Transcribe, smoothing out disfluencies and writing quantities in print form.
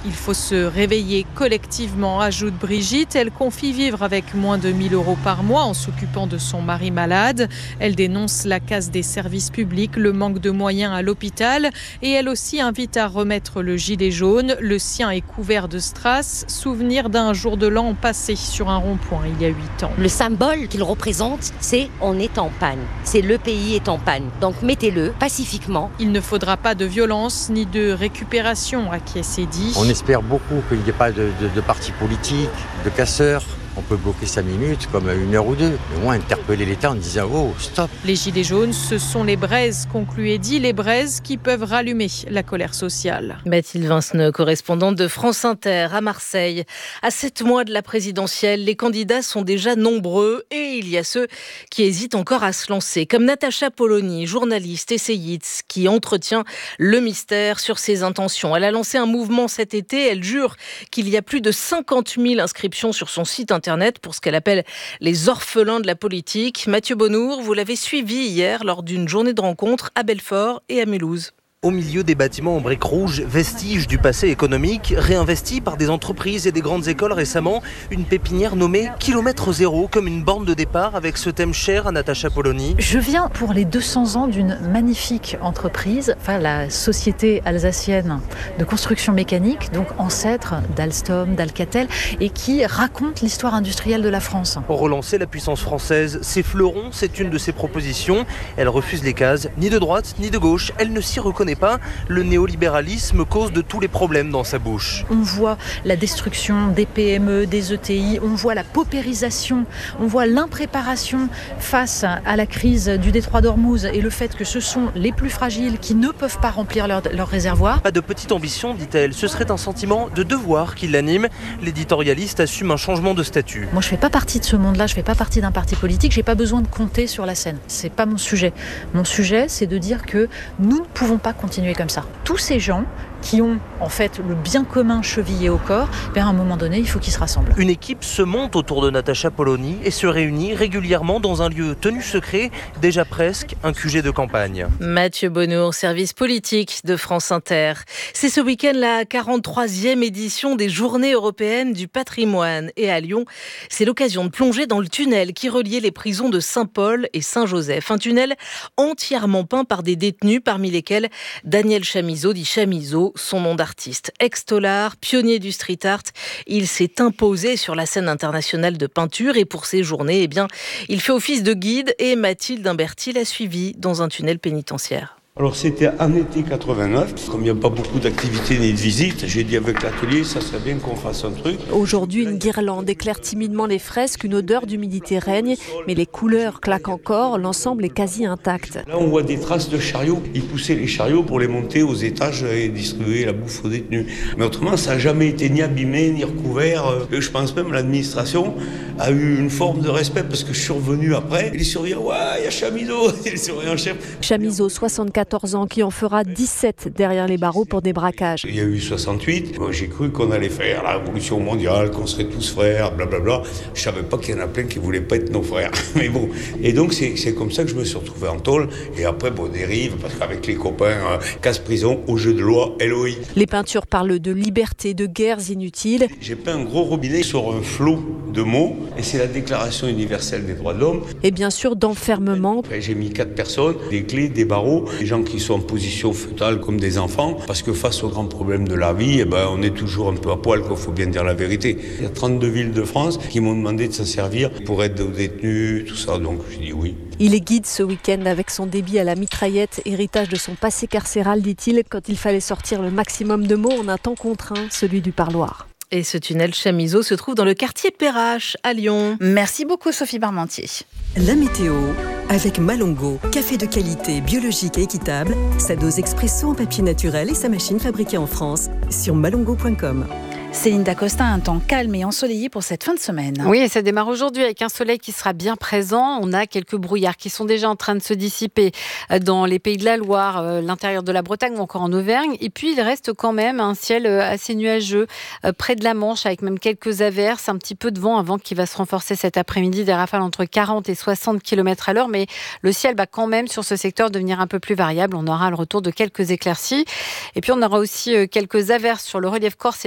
Il faut se réveiller collectivement, ajoute Brigitte. Elle confie vivre avec moins de 1 000 € par mois en s'occupant de son mari malade. Elle dénonce la casse des services publics, le manque de moyens à l'hôpital et elle aussi invite à remettre le gilet jaune. Le sien est couvert de strass, souvenir d'un jour de l'an passé sur un rond-point il y a 8 ans. Le symbole qu'il représente, c'est on est en panne. C'est le pays est en panne. Donc mettez-le pacifiquement. Il ne faudra pas de violence ni de récupération, acquiesce Eddy. On espère beaucoup qu'il n'y ait pas de partis politiques, de casseurs. On peut bloquer 5 minutes, comme 1 heure ou 2. Mais au moins interpeller l'État en disant « Oh, stop !» Les gilets jaunes, ce sont les braises, conclut Eddy, les braises qui peuvent rallumer la colère sociale. Mathilde Vinceneux, correspondante de France Inter à Marseille. À 7 mois de la présidentielle, les candidats sont déjà nombreux et il y a ceux qui hésitent encore à se lancer. Comme Natacha Polony, journaliste, essayiste, qui entretient le mystère sur ses intentions. Elle a lancé un mouvement cet été. Elle jure qu'il y a plus de 50 000 inscriptions sur son site internet pour ce qu'elle appelle les orphelins de la politique. Mathieu Bonnour, vous l'avez suivi hier lors d'une journée de rencontre à Belfort et à Mulhouse. Au milieu des bâtiments en briques rouges, vestiges du passé économique, réinvestis par des entreprises et des grandes écoles récemment, une pépinière nommée Kilomètre Zéro, comme une borne de départ avec ce thème cher à Natacha Polony. Je viens pour les 200 ans d'une magnifique entreprise, la société alsacienne de construction mécanique, donc ancêtre d'Alstom, d'Alcatel, et qui raconte l'histoire industrielle de la France. Pour relancer la puissance française, ses fleurons, c'est une de ses propositions. Elle refuse les cases, ni de droite ni de gauche, elle ne s'y reconnaît pas. Le néolibéralisme cause de tous les problèmes dans sa bouche. On voit la destruction des PME, des ETI, on voit la paupérisation, on voit l'impréparation face à la crise du détroit d'Ormuz et le fait que ce sont les plus fragiles qui ne peuvent pas remplir leur réservoir. Pas de petite ambition, dit-elle, ce serait un sentiment de devoir qui l'anime. L'éditorialiste assume un changement de statut. Moi je fais pas partie de ce monde-là, je fais pas partie d'un parti politique, j'ai pas besoin de compter sur la scène. C'est pas mon sujet. Mon sujet, c'est de dire que nous ne pouvons pas continuer comme ça. Tous ces gens qui ont en fait le bien commun chevillé au corps, à un moment donné, il faut qu'ils se rassemblent. Une équipe se monte autour de Natacha Polony et se réunit régulièrement dans un lieu tenu secret, déjà presque un QG de campagne. Mathieu Bonnour, service politique de France Inter. C'est ce week-end la 43e édition des Journées européennes du patrimoine. Et à Lyon, c'est l'occasion de plonger dans le tunnel qui reliait les prisons de Saint-Paul et Saint-Joseph. Un tunnel entièrement peint par des détenus, parmi lesquels Daniel Chamizo, dit Chamizo, son nom d'artiste. Ex-tolard, pionnier du street art, il s'est imposé sur la scène internationale de peinture et pour ces journées, il fait office de guide et Mathilde Imberti l'a suivi dans un tunnel pénitentiaire. Alors c'était en été 89, comme il n'y a pas beaucoup d'activités ni de visites, j'ai dit avec l'atelier, ça serait bien qu'on fasse un truc. Aujourd'hui, une guirlande éclaire timidement les fresques, une odeur d'humidité règne, mais les couleurs claquent encore, l'ensemble est quasi intact. Là on voit des traces de chariots, ils poussaient les chariots pour les monter aux étages et distribuer la bouffe aux détenus. Mais autrement, ça n'a jamais été ni abîmé, ni recouvert. Je pense même que l'administration a eu une forme de respect parce que je suis revenu après, et les surveillants, ouais, il y a Chamizo, les surveillants chefs. Chamizo, 74 ans, qui en fera 17 derrière les barreaux pour des braquages. Il y a eu 68, moi j'ai cru qu'on allait faire la révolution mondiale, qu'on serait tous frères, blablabla. Je savais pas qu'il y en a plein qui voulaient pas être nos frères. Mais bon, et donc c'est comme ça que je me suis retrouvé en tôle. Et après, dérive, parce qu'avec les copains, casse-prison, au jeu de loi, LOI. Les peintures parlent de liberté, de guerres inutiles. J'ai peint un gros robinet sur un flot de mots, et c'est la Déclaration universelle des droits de l'homme. Et bien sûr d'enfermement. J'ai mis 4 personnes, des clés, des barreaux, des gens qui sont en position fœtale comme des enfants, parce que face aux grands problèmes de la vie, on est toujours un peu à poil, il faut bien dire la vérité. Il y a 32 villes de France qui m'ont demandé de s'en servir pour aider aux détenus, tout ça, donc j'ai dit oui. Il est guide ce week-end avec son débit à la mitraillette, héritage de son passé carcéral, dit-il, quand il fallait sortir le maximum de mots en un temps contraint, celui du parloir. Et ce tunnel Chamizo se trouve dans le quartier Perrache, à Lyon. Merci beaucoup Sophie Parmentier. La météo avec Malongo, café de qualité, biologique et équitable, sa dose expresso en papier naturel et sa machine fabriquée en France sur malongo.com. Céline Dacosta, un temps calme et ensoleillé pour cette fin de semaine. Oui, et ça démarre aujourd'hui avec un soleil qui sera bien présent. On a quelques brouillards qui sont déjà en train de se dissiper dans les pays de la Loire, l'intérieur de la Bretagne ou encore en Auvergne. Et puis, il reste quand même un ciel assez nuageux près de la Manche avec même quelques averses, un petit peu de vent, un vent qui va se renforcer cet après-midi, des rafales entre 40 et 60 km à l'heure. Mais le ciel va quand même sur ce secteur devenir un peu plus variable. On aura le retour de quelques éclaircies. Et puis, on aura aussi quelques averses sur le relief corse